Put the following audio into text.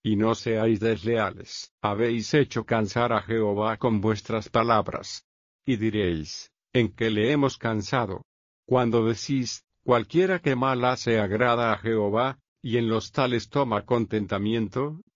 y no seáis desleales. Habéis hecho cansar a Jehová con vuestras palabras. Y diréis, ¿en qué le hemos cansado? Cuando decís, cualquiera que mal hace agrada a Jehová, y en los tales toma contentamiento,